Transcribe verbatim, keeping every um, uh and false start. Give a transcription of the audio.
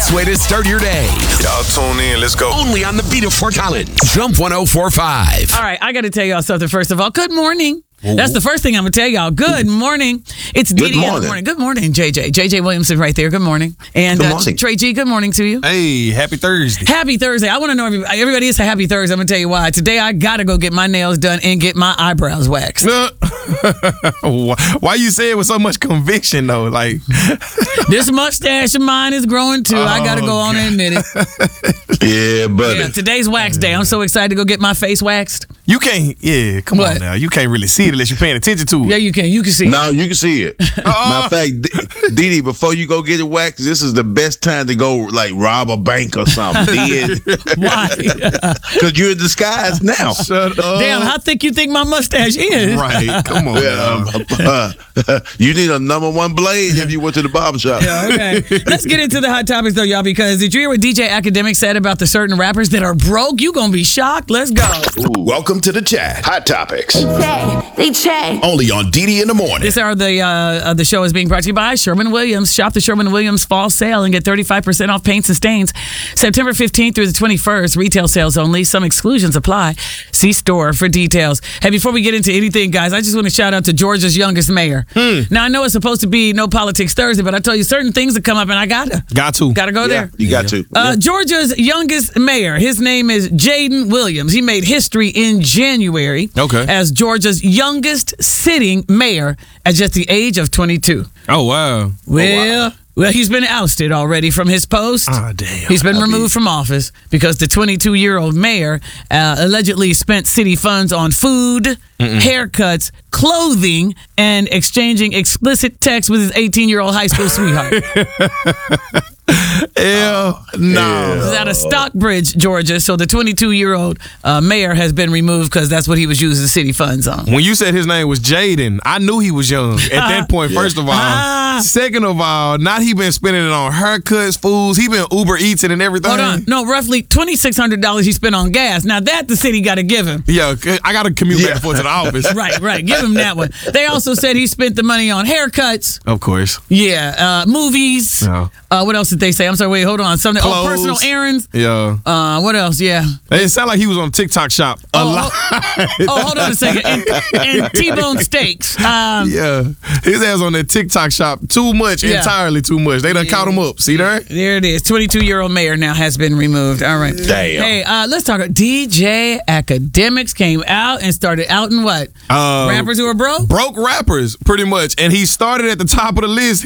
best way to start your day. Y'all tune in. Let's go. Only on the beat of Fort Collins. Jump one oh four point five. All right, I got to tell y'all something first of all. Good morning. That's the first thing I'm going to tell y'all. Good morning. It's D D in the morning. Good morning, J J. J J Williamson right there. Good morning. And good uh, morning. Trey G, good morning to you. Hey, happy Thursday. Happy Thursday. I want to know, everybody, everybody is a happy Thursday. I'm going to tell you why. Today, I got to go get my nails done and get my eyebrows waxed. Why you say it with so much conviction, though? Like, this mustache of mine is growing, too. Oh, I got to go on and admit it. Yeah, buddy. Yeah, today's wax day. I'm so excited to go get my face waxed. You can't, yeah, come What? on now. You can't really see it unless you're paying attention to it. Yeah, you can. You can see No, you can see it. Matter of fact, Dee Dee, before you go get it waxed, this is the best time to go, like, rob a bank or something. Why? Because you're in disguise now. Shut up. Damn, how thick you think my mustache is? Right, come on Yeah, now. uh, you need a number one blade if you went to the barbershop. Yeah, okay. Let's get into the hot topics, though, y'all, because did you hear what D J Academic said about the certain rappers that are broke? You gonna be shocked. Let's go. Ooh. Welcome to the chat. Hot Topics. They check. They check. Only on D D in the morning. This hour of the, uh, of the show is being brought to you by Sherwin-Williams. Shop the Sherwin-Williams fall sale and get thirty-five percent off paints and stains. September fifteenth through the twenty-first. Retail sales only. Some exclusions apply. See store for details. Hey, before we get into anything, guys, I just want to shout out to Georgia's youngest mayor. Hmm. Now, I know it's supposed to be No Politics Thursday, but I tell you certain things that come up, and I gotta. Got to. Gotta go Yeah, there. you got to. Uh, Yeah. Georgia's youngest mayor. His name is Jaden Williams. He made history in January Okay. as Georgia's youngest sitting mayor at just the age of twenty-two. Oh, wow. Well, well, he's been ousted already from his post. Ah, damn. He's been removed from office because the twenty-two-year-old mayor uh, allegedly spent city funds on food, haircuts, clothing, and exchanging explicit texts with his eighteen-year-old high school sweetheart. Hell no. This is out of Stockbridge, Georgia. So the twenty-two-year-old uh, mayor has been removed because that's what he was using city funds on. When you said his name was Jaden, I knew he was young at that point, first of all. Ah. Second of all, not he been spending it on haircuts, foods. He been Uber Eats and everything. Hold on. No, roughly twenty-six hundred dollars he spent on gas. Now that the city got to give him. Yeah, I got to commute Yeah. back and forth to the office. Right, right. Give him that one. They also said he spent the money on haircuts. Of course. Yeah, uh, movies. Yeah. Uh, what else did they say? I'm sorry, wait, hold on. Something. Oh, Clothes. personal errands. Yeah. Uh, what else? Yeah. It sounded like he was on TikTok shop a Oh, lot. Oh, hold on a second. And, and T-bone steaks. Um, Yeah. His ass on that TikTok shop too much, Yeah. entirely too much. They done caught him up. See there? There it is. twenty-two-year-old mayor now has been removed. All right. Damn. Hey, uh, let's talk. D J Academics came out and started outing what? Uh, Rappers who are broke? Broke rappers, pretty much. And he started at the top of the list.